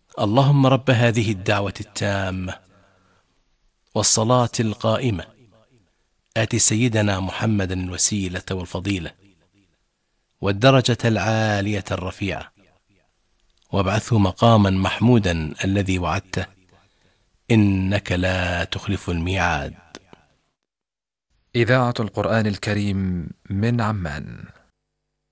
اللهم رب هذه الدعوة التامة والصلاة القائمة آت سيدنا محمدا الوسيلة والفضيلة والدرجة العالية الرفيعة، وابعثه مقاما محمودا الذي وعدته، إنك لا تخلف الميعاد. إذاعة القرآن الكريم من عمان.